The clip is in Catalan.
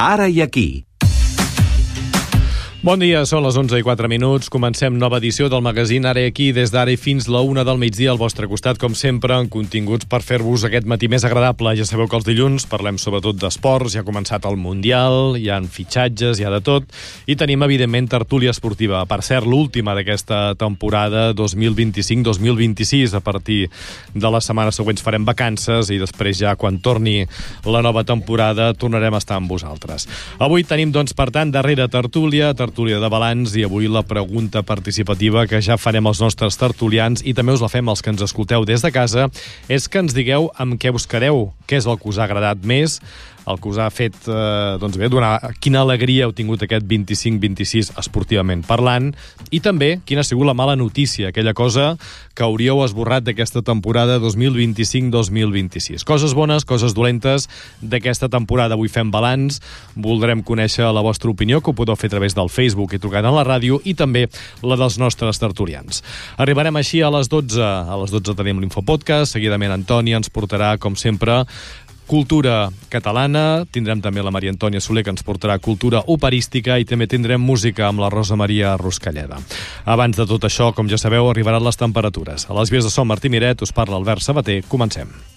Ara i aquí. Bon dia, són les 11:04. Comencem nova edició del magazín Ara i aquí, des d'ara i fins la 1 del migdia al vostre costat, com sempre, amb continguts per fer-vos aquest matí més agradable. Ja sabeu que els dilluns parlem sobretot d'esports, ja ha començat el Mundial, hi ha fitxatges, hi ha de tot, i tenim, evidentment, tertúlia esportiva. Per cert, l'última d'aquesta temporada 2025-2026. A partir de les setmanes següents farem vacances i després ja, quan torni la nova temporada, tornarem a estar amb vosaltres. Avui tenim, doncs, per tant, darrere tertúlia de balanç, i avui la pregunta participativa que ja farem als nostres tertulians i també us la fem als que ens escolteu des de casa, és que ens digueu amb què us quedeu, què és el que us ha agradat més, el que us ha fet, quina alegria heu tingut aquest 25-26 esportivament parlant, i també quina ha sigut la mala notícia, aquella cosa que hauríeu esborrat d'aquesta temporada 2025-2026. Coses bones, coses dolentes d'aquesta temporada. Avui fem balanç, voldrem conèixer la vostra opinió, que ho podeu fer a través del Facebook i trucant a la ràdio, i també la dels nostres tertulians. Arribarem així a les 12. A les 12 tenim l'Infopodcast, seguidament Antònia ens portarà, com sempre, cultura catalana, tindrem també la Maria Antònia Soler, que ens portarà cultura operística, i també tindrem música amb la Rosa Maria Ruscalleda. Abans de tot això, com ja sabeu, arribaran les temperatures. A les vies de so, Martí Miret, us parla Albert Sabater. Comencem.